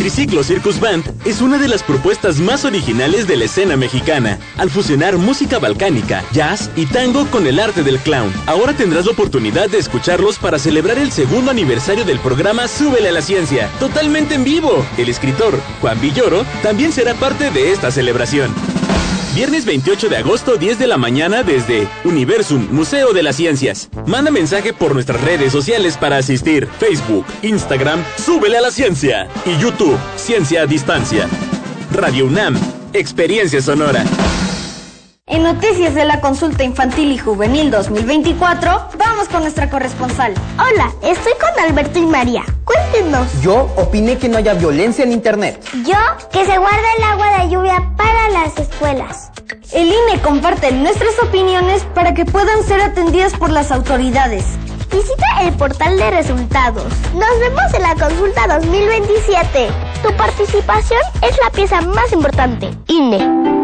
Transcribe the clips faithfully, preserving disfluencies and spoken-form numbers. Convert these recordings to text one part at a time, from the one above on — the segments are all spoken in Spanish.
Triciclo Circus Band es una de las propuestas más originales de la escena mexicana, al fusionar música balcánica, jazz y tango con el arte del clown. Ahora tendrás la oportunidad de escucharlos para celebrar el segundo aniversario del programa Súbele a la Ciencia, totalmente en vivo. El escritor, Juan Villoro, también será parte de esta celebración. Viernes veintiocho de agosto, diez de la mañana, desde Universum, Museo de las Ciencias. Manda mensaje por nuestras redes sociales para asistir. Facebook, Instagram, Súbele a la Ciencia. Y YouTube, Ciencia a Distancia. Radio UNAM, Experiencia Sonora. En Noticias de la Consulta Infantil y Juvenil dos mil veinticuatro, vamos con nuestra corresponsal. Hola, estoy con Alberto y María. Cuéntenos. Yo opiné que no haya violencia en internet. Yo, que se guarde el agua de lluvia para las escuelas. El I N E comparte nuestras opiniones para que puedan ser atendidas por las autoridades. Visita el portal de resultados. Nos vemos en la Consulta dos mil veintisiete. Tu participación es la pieza más importante. I N E.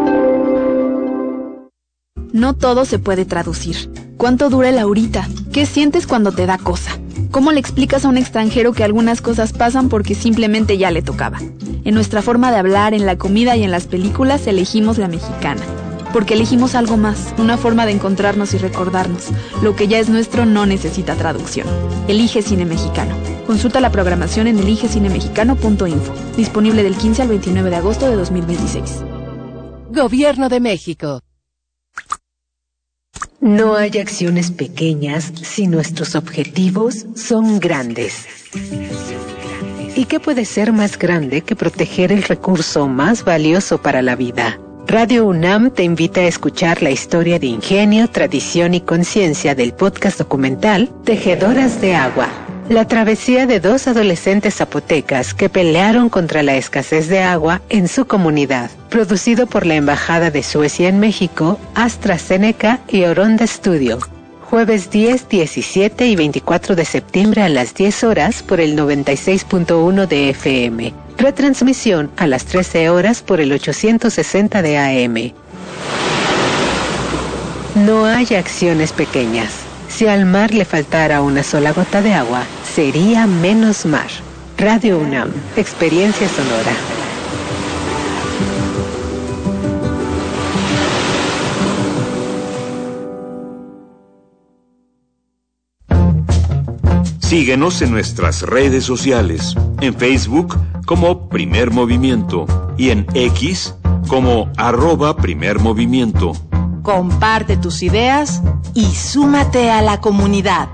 No todo se puede traducir. ¿Cuánto dura el ahorita? ¿Qué sientes cuando te da cosa? ¿Cómo le explicas a un extranjero que algunas cosas pasan porque simplemente ya le tocaba? En nuestra forma de hablar, en la comida y en las películas, elegimos la mexicana. Porque elegimos algo más, una forma de encontrarnos y recordarnos. Lo que ya es nuestro no necesita traducción. Elige Cine Mexicano. Consulta la programación en elige cine mexicano punto info. Disponible del quince al veintinueve de agosto de dos mil veintiséis. Gobierno de México. No hay acciones pequeñas si nuestros objetivos son grandes. ¿Y qué puede ser más grande que proteger el recurso más valioso para la vida? Radio UNAM te invita a escuchar la historia de ingenio, tradición y conciencia del podcast documental Tejedoras de Agua. La travesía de dos adolescentes zapotecas que pelearon contra la escasez de agua en su comunidad. Producido por la Embajada de Suecia en México, AstraZeneca y Oronda Studio. Jueves diez, diecisiete y veinticuatro de septiembre a las diez horas por el noventa y seis punto uno de F M. Retransmisión a las trece horas por el ochocientos sesenta de A M. No hay acciones pequeñas. Si al mar le faltara una sola gota de agua, sería menos mar. Radio UNAM, Experiencia Sonora. Síguenos en nuestras redes sociales, en Facebook como Primer Movimiento y en X como arroba Primer Movimiento. Comparte tus ideas y súmate a la comunidad.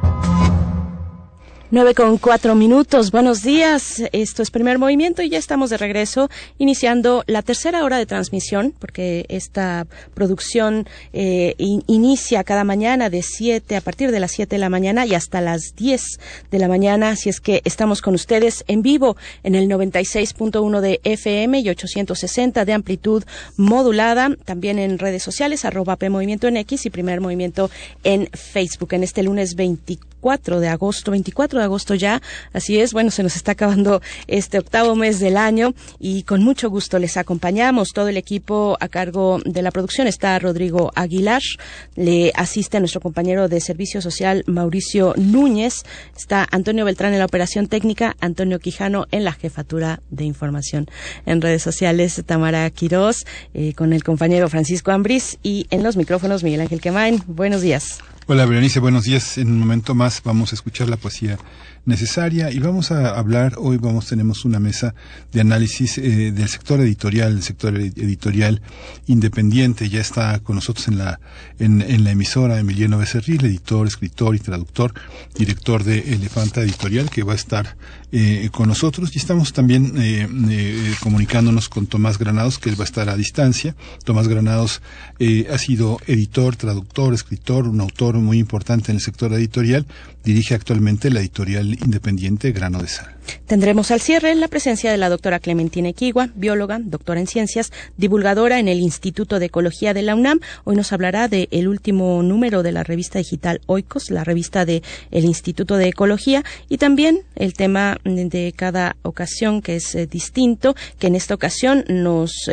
Nueve con cuatro minutos. Buenos días. Esto es Primer Movimiento y ya estamos de regreso iniciando la tercera hora de transmisión, porque esta producción eh, in, inicia cada mañana de siete, a partir de las siete de la mañana y hasta las diez de la mañana. Así es que estamos con ustedes en vivo en el noventa y seis punto uno de F M y ochocientos sesenta de amplitud modulada. También en redes sociales, arroba P Movimiento en X y Primer Movimiento en Facebook. En este lunes veinticuatro de agosto, veinticuatro de agosto ya, así es, bueno, se nos está acabando este octavo mes del año y con mucho gusto les acompañamos. Todo el equipo a cargo de la producción está Rodrigo Aguilar, le asiste a nuestro compañero de Servicio Social Mauricio Núñez, está Antonio Beltrán en la operación técnica, Antonio Quijano en la jefatura de información. En redes sociales, Tamara Quirós, eh, con el compañero Francisco Ambriz y en los micrófonos, Miguel Ángel Quemain. Buenos días. Hola, Berenice, buenos días. En un momento más vamos a escuchar la poesía necesaria y vamos a hablar, hoy vamos tenemos una mesa de análisis eh, del sector editorial, del sector editorial independiente. Ya está con nosotros en la en, en la emisora Emiliano Becerril, editor, escritor y traductor, director de Elefanta Editorial, que va a estar eh, con nosotros. Y estamos también eh, eh, comunicándonos con Tomás Granados, que él va a estar a distancia. Tomás Granados eh, ha sido editor, traductor, escritor, un autor muy importante en el sector editorial. Dirige actualmente la editorial independiente Grano de Sal. Tendremos al cierre la presencia de la doctora Clementina Equigua, bióloga, doctora en ciencias, divulgadora en el Instituto de Ecología de la UNAM. Hoy nos hablará de el último número de la revista digital Oikos, la revista de el Instituto de Ecología, y también el tema de cada ocasión, que es eh, distinto, que en esta ocasión nos